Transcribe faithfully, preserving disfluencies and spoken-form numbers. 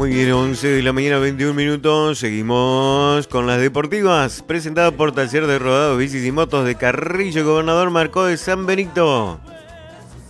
Muy bien, once de la mañana, veintiún minutos. Seguimos con las deportivas. Presentadas por Taller de Rodados, Bicis y Motos de Carrillo, Gobernador Marcó de San Benito.